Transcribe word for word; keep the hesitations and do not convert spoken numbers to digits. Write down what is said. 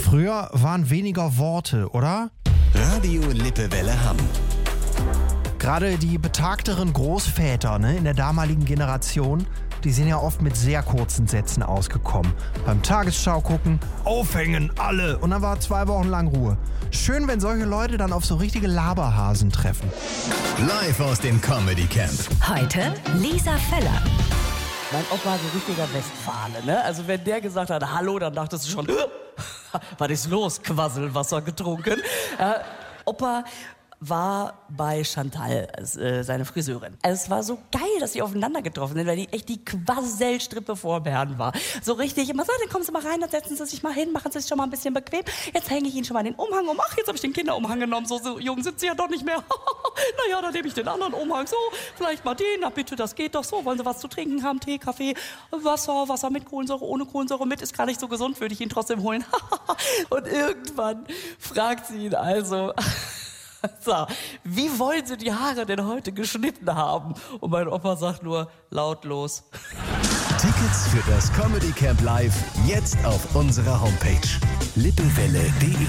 Früher waren weniger Worte, oder? Radio Lippewelle Hamm. Gerade die betagteren Großväter, ne, in der damaligen Generation, die sind ja oft mit sehr kurzen Sätzen ausgekommen. Beim Tagesschau gucken, aufhängen, alle. Und dann war zwei Wochen lang Ruhe. Schön, wenn solche Leute dann auf so richtige Laberhasen treffen. Live aus dem Comedy Camp. Heute Lisa Feller. Mein Opa war so richtiger Westfale, ne? Also wenn der gesagt hat, hallo, dann dachtest du schon, was ist los? Quasselwasser getrunken. Äh, Opa war bei Chantal, äh, seine Friseurin. Also es war so geil, dass sie aufeinander getroffen sind, weil die echt die Quasselstrippe vor Bern war. So richtig immer so, dann kommen Sie mal rein, dann setzen Sie sich mal hin, machen Sie sich schon mal ein bisschen bequem. Jetzt hänge ich Ihnen schon mal den Umhang um. Ach, jetzt habe ich den Kinderumhang genommen. So, so jung sind Sie ja doch nicht mehr. Naja, dann nehme ich den anderen Umhang. So, vielleicht mal den. Na bitte, das geht doch so. Wollen Sie was zu trinken haben? Tee, Kaffee, Wasser, Wasser mit Kohlensäure, ohne Kohlensäure mit. Ist gar nicht so gesund, würde ich ihn trotzdem holen. Und irgendwann fragt sie ihn also... So, wie wollen Sie die Haare denn heute geschnitten haben? Und mein Opa sagt nur lautlos. Tickets für das Comedy Camp Live jetzt auf unserer Homepage lippewelle punkt de.